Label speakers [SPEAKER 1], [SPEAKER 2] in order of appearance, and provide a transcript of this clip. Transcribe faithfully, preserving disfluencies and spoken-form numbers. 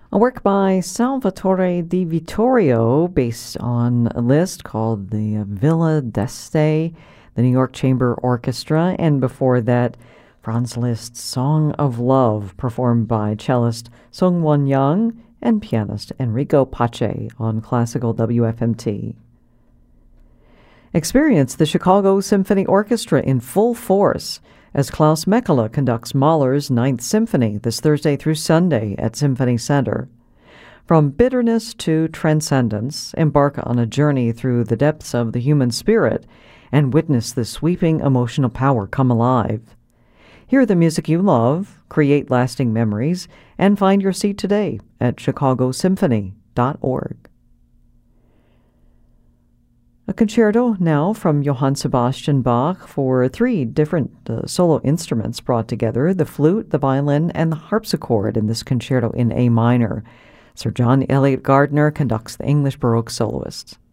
[SPEAKER 1] A work by Salvatore Di Vittorio based on a list called the Villa d'Este, the New York Chamber Orchestra, and before that, Franz Liszt's Song of Love, performed by cellist Seung-won Young and pianist Enrico Pace on Classical W F M T. Experience the Chicago Symphony Orchestra in full force as Klaus Mekela conducts Mahler's Ninth Symphony this Thursday through Sunday at Symphony Center. From bitterness to transcendence, embark on a journey through the depths of the human spirit and witness the sweeping emotional power come alive. Hear the music you love, create lasting memories, and find your seat today at chicago symphony dot org. A concerto now from Johann Sebastian Bach for three different uh, solo instruments brought together, the flute, the violin, and the harpsichord in this concerto in A minor. Sir John Eliot Gardiner conducts the English Baroque soloists.